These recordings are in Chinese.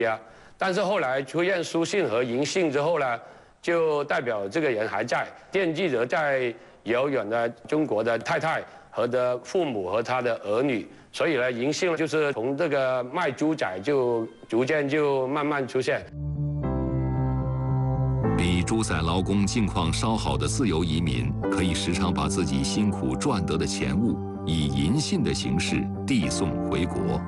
呀。但是后来出现书信和银信之后呢，就代表这个人还在，惦记着在遥远的中国的太太和的父母和他的儿女，所以呢，银信就是从这个卖猪仔就逐渐就慢慢出现。 比猪仔劳工境况稍好的自由移民，可以时常把自己辛苦赚得的钱物以银信的形式递送回国。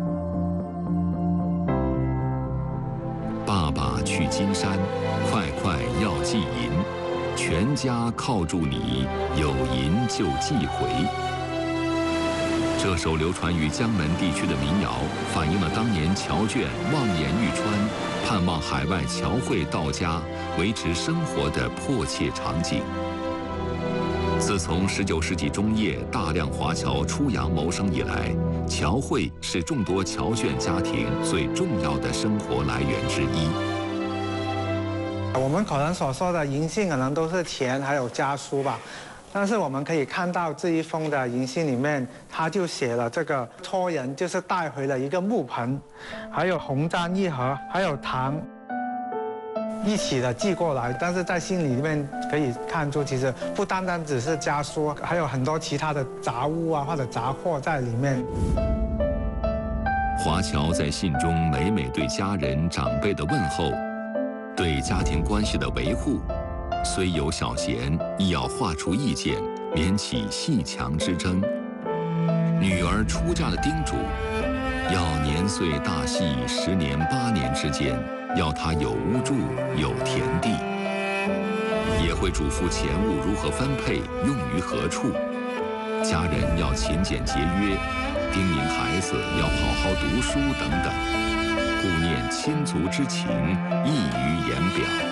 爸爸去金山，快快要寄银，全家靠住你，有银就寄回。这首流传于江门地区的民谣，反映了当年侨眷望眼欲穿，盼望海外侨汇到家，维持生活的迫切场景。自从19世纪中叶大量华侨出洋谋生以来，侨汇是众多侨眷家庭最重要的生活来源之一。 我们可能所说的银信可能都是钱还有家书吧，但是我们可以看到这一封的银信里面，他就写了这个托人就是带回了一个木盆，还有红毡一盒，还有糖。一起的寄过来，但是在信里面可以看出，其实不单单只是家书，还有很多其他的杂物啊或者杂货在里面。 华侨在信中每每对家人长辈的问候，对家庭关系的维护，虽有小嫌，亦要划出意见，免起戏墙之争。女儿出嫁的叮嘱，要年岁大细10年8年之间。要他有屋住，有田地，也会嘱咐钱物如何分配，用于何处。家人要勤俭节约，叮咛孩子要好好读书等等，顾念亲族之情，溢于言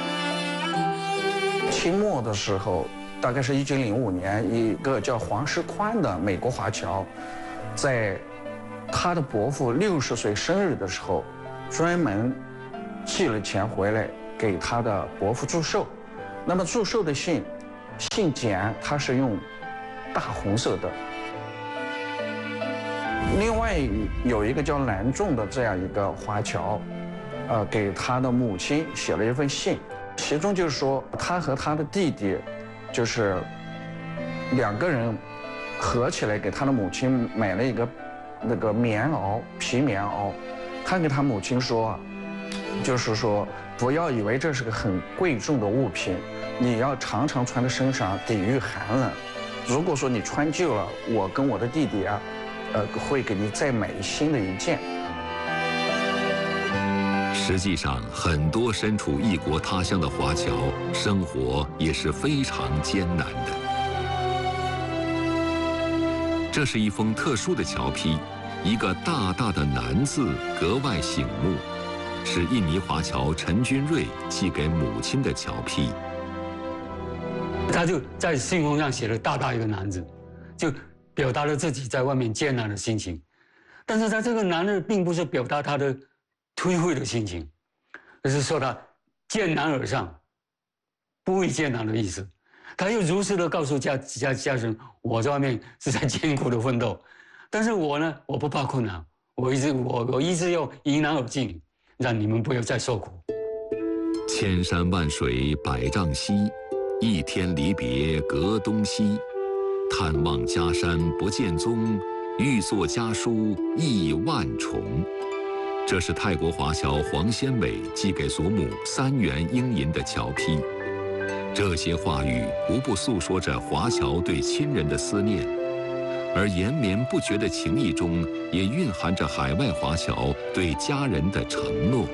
表。 清末的时候，大概是1905年，一个叫黄世宽的美国华侨，在他的伯父60岁生日的时候，专门寄了钱回来给他的伯父祝寿。那么祝寿的信笺它是用大红色的。另外有一个叫南仲的这样一个华侨，给他的母亲写了一份信，其中就是说他和他的弟弟，就是2个人合起来给他的母亲买了一个那个棉袄，皮棉袄。他给他母亲说，就是说不要以为这是个很贵重的物品，你要常常穿在身上抵御寒冷。如果说你穿旧了，我跟我的弟弟啊，会给你再买新的一件。 实际上，很多身处异国他乡的华侨生活也是非常艰难的。这是一封特殊的侨批，一个大大的南字格外醒目，是印尼华侨陈君瑞寄给母亲的侨批。 他就在信封上写了大大一个南字，就表达了自己在外面艰难的心情。但是他这个南字并不是表达他的颓废的心情，而是说他艰难而上，不畏艰难的意思。他又如实的告诉家人，我在外面是在艰苦的奋斗，但是我呢，我不怕困难，我一直要迎难而进，让你们不要再受苦。 千山万水百丈稀，一天离别隔东西。探望家山不见踪，欲作家书意万重。这是泰国华侨黄先伟寄给祖母3元英银的侨批。这些话语无不诉说着华侨对亲人的思念，而延绵不绝的情谊中，也蕴含着海外华侨对家人的承诺。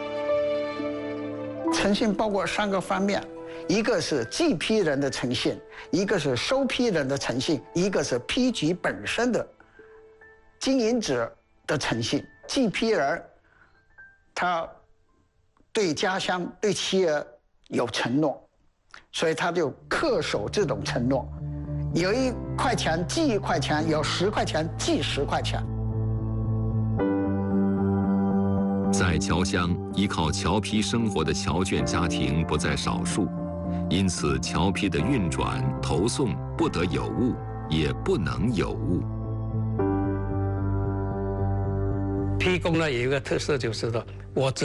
诚信包括3个方面，一个是寄批人的诚信，一个是收批人的诚信，一个是批局本身的经营者的诚信。寄批人他对家乡对企业有承诺，所以他就恪守这种承诺，有1块钱寄1块钱，有10块钱寄10块钱。 在侨乡依靠侨批生活的侨眷家庭不在少数，因此侨批的运转投送不得有误，也不能有误。 批工呢有一个特色，就是说我